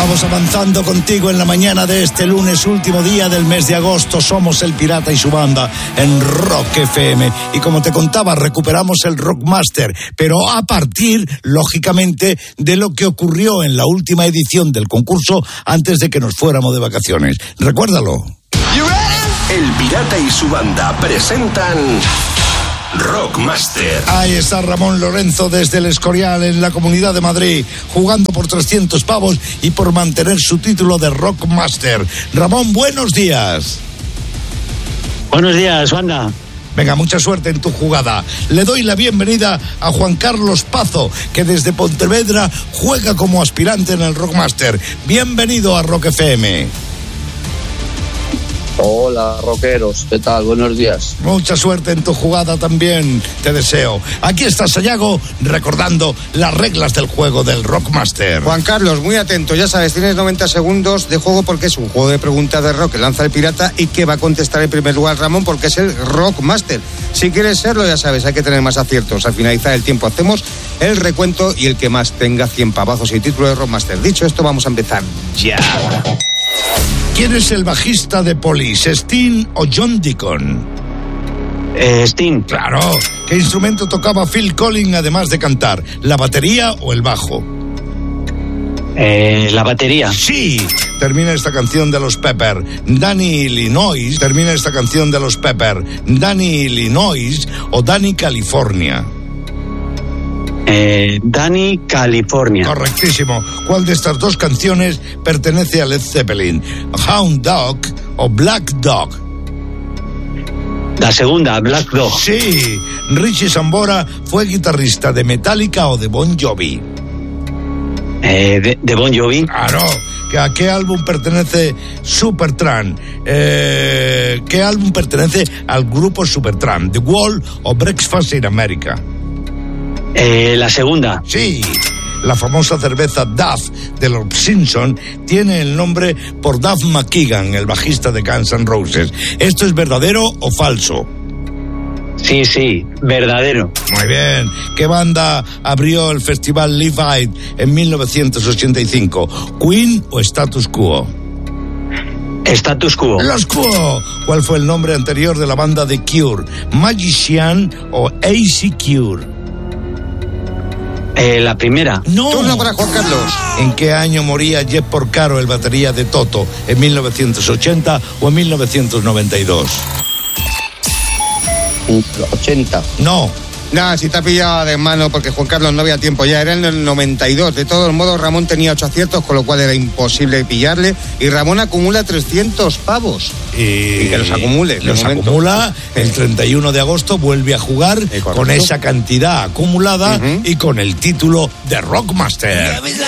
Vamos avanzando contigo en la mañana de este lunes, último día del mes de agosto. Somos El Pirata y su banda en Rock FM. Y como te contaba, recuperamos el Rockmaster, pero a partir, lógicamente, de lo que ocurrió en la última edición del concurso antes de que nos fuéramos de vacaciones. Recuérdalo. El Pirata y su banda presentan Rockmaster. Ahí está Ramón Lorenzo desde el Escorial en la Comunidad de Madrid, jugando por 300 pavos y por mantener su título de Rockmaster. Ramón, buenos días. Buenos días, banda. Venga, mucha suerte en tu jugada. Le doy la bienvenida a Juan Carlos Pazo, que desde Pontevedra juega como aspirante en el Rockmaster. Bienvenido a Rock FM. Hola, rockeros, ¿qué tal? Buenos días. Mucha suerte en tu jugada también, te deseo. Aquí está Sayago recordando las reglas del juego del Rockmaster. Juan Carlos, muy atento, ya sabes, tienes 90 segundos de juego porque es un juego de preguntas de rock que lanza el pirata y que va a contestar en primer lugar Ramón porque es el Rockmaster. Si quieres serlo, ya sabes, hay que tener más aciertos. Al finalizar el tiempo hacemos el recuento y el que más tenga 100 pavazos y el título de Rockmaster. Dicho esto, vamos a empezar ya. ¿Quién es el bajista de Police, Sting o John Deacon? Sting. Claro. ¿Qué instrumento tocaba Phil Collins además de cantar? ¿La batería o el bajo? La batería. Sí. Termina esta canción de los Pepper. Danny Illinois. Termina esta canción de los Pepper. Danny Illinois o Danny California. Danny California. Correctísimo. ¿Cuál de estas dos canciones pertenece a Led Zeppelin? Hound Dog o Black Dog. La segunda, Black Dog. Sí. Richie Sambora fue guitarrista de Metallica o de Bon Jovi. De Bon Jovi. Claro. ¿A qué álbum pertenece Supertramp? ¿Qué álbum pertenece al grupo Supertramp? ¿The Wall o Breakfast in America? La segunda. Sí. La famosa cerveza Duff de los Simpson tiene el nombre por Duff McKagan, el bajista de Guns N' Roses. ¿Esto es verdadero o falso? Sí, verdadero. Muy bien. ¿Qué banda abrió el festival Live Aid en 1985? ¿Queen o Status Quo? Status Quo. Los Quo. ¿Cuál fue el nombre anterior de la banda de Cure? ¿Magician o AC Cure? La primera. No. Turno para Juan Carlos. ¿En qué año moría Jeff Porcaro, el batería de Toto? ¿En 1980 o en 1992? 80. No. Nada, si te ha pillado de mano porque Juan Carlos no había tiempo ya, era en el 92. De todos modos, Ramón tenía 8 aciertos, con lo cual era imposible pillarle. Y Ramón acumula 300 pavos. Y que los acumule. Los acumula, el 31 de agosto vuelve a jugar con esa cantidad acumulada y con el título de Rockmaster.